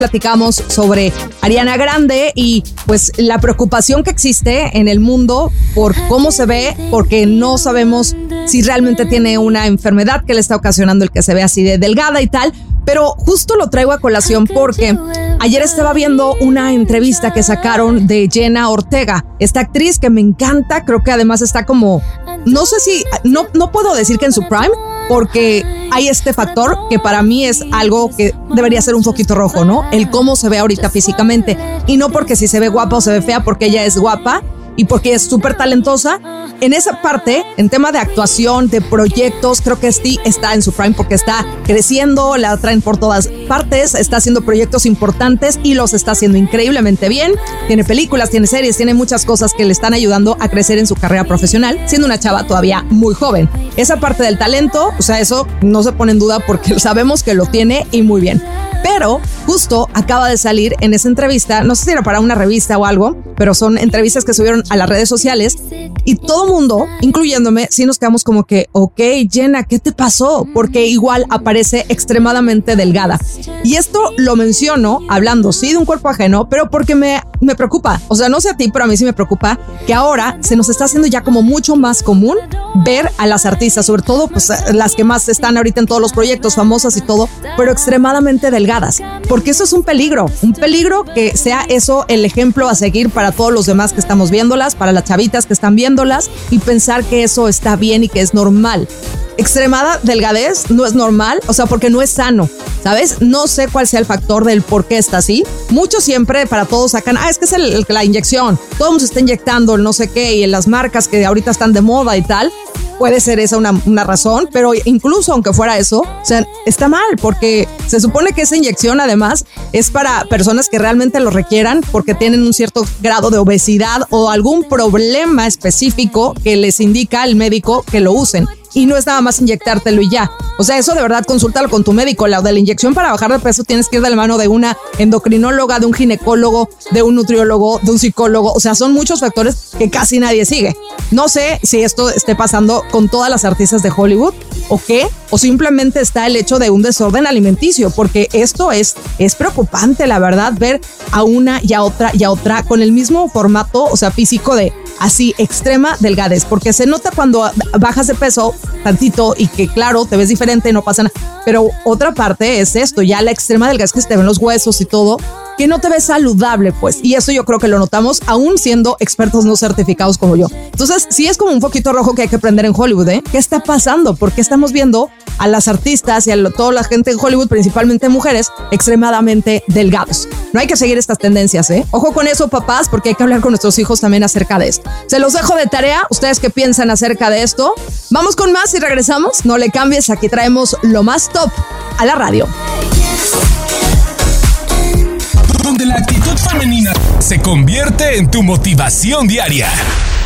platicamos sobre Ariana Grande y pues la preocupación que existe en el mundo por cómo se ve, porque no sabemos si realmente tiene una enfermedad que le está ocasionando el que se ve así de delgada y tal. Pero justo lo traigo a colación porque ayer estaba viendo una entrevista que sacaron de Jenna Ortega, esta actriz que me encanta. Creo que además está como, no sé si, no puedo decir que en su prime, porque hay este factor que para mí es algo que debería ser un foquito rojo, ¿no? El cómo se ve ahorita físicamente, y no porque si se ve guapa o se ve fea, porque ella es guapa y porque es súper talentosa. En esa parte, en tema de actuación, de proyectos, creo que sí está en su prime porque está creciendo, la traen por todas partes, está haciendo proyectos importantes y los está haciendo increíblemente bien. Tiene películas, tiene series, tiene muchas cosas que le están ayudando a crecer en su carrera profesional, siendo una chava todavía muy joven. Esa parte del talento, o sea, eso no se pone en duda porque sabemos que lo tiene y muy bien. Pero justo acaba de salir en esa entrevista, no sé si era para una revista o algo, pero son entrevistas que subieron a las redes sociales y todo mundo, incluyéndome, sí nos quedamos como que, ok, Jenna, ¿qué te pasó? Porque igual aparece extremadamente delgada. Y esto lo menciono hablando, sí, de un cuerpo ajeno, pero porque me preocupa. O sea, no sé a ti, pero a mí sí me preocupa que ahora se nos está haciendo ya como mucho más común ver a las artistas, sobre todo pues las que más están ahorita en todos los proyectos, famosas y todo, pero extremadamente delgadas, porque eso es un peligro que sea eso el ejemplo a seguir para todos los demás que estamos viéndolas, para las chavitas que están viéndolas, y pensar que eso está bien y que es normal. Extremada delgadez no es normal, o sea, porque no es sano, ¿sabes? No sé cuál sea el factor del por qué está así. Muchos siempre para todos sacan, es que es la inyección, todo el mundo se está inyectando el no sé qué, y en las marcas que ahorita están de moda y tal. Puede ser esa una razón, pero incluso aunque fuera eso, o sea, está mal, porque se supone que esa inyección además es para personas que realmente lo requieran porque tienen un cierto grado de obesidad o algún problema específico que les indica el médico que lo usen. Y no es nada más inyectártelo y ya. O sea, eso de verdad consúltalo con tu médico. La de la inyección para bajar de peso tienes que ir de la mano de una endocrinóloga, de un ginecólogo, de un nutriólogo, de un psicólogo. O sea, son muchos factores que casi nadie sigue. No sé si esto esté pasando con todas las artistas de Hollywood o qué, o simplemente está el hecho de un desorden alimenticio, porque esto es preocupante, la verdad, ver a una y a otra con el mismo formato, o sea, físico de así extrema delgadez, porque se nota cuando bajas de peso tantito y que claro, te ves diferente, no pasa nada, pero otra parte es esto, ya la extrema delgadez que se te ven los huesos y todo, que no te ves saludable, pues, y eso yo creo que lo notamos aún siendo expertos no certificados como yo. Entonces, sí es como un foquito rojo que hay que prender en Hollywood, ¿eh? ¿Qué está pasando? ¿Por qué estamos viendo a las artistas y a toda la gente en Hollywood, principalmente mujeres, extremadamente delgados? No hay que seguir estas tendencias, ¿eh? Ojo con eso, papás, porque hay que hablar con nuestros hijos también acerca de esto. Se los dejo de tarea. ¿Ustedes qué piensan acerca de esto? Vamos con más y regresamos. No le cambies, aquí traemos lo más top a la radio. Donde la actitud femenina se convierte en tu motivación diaria.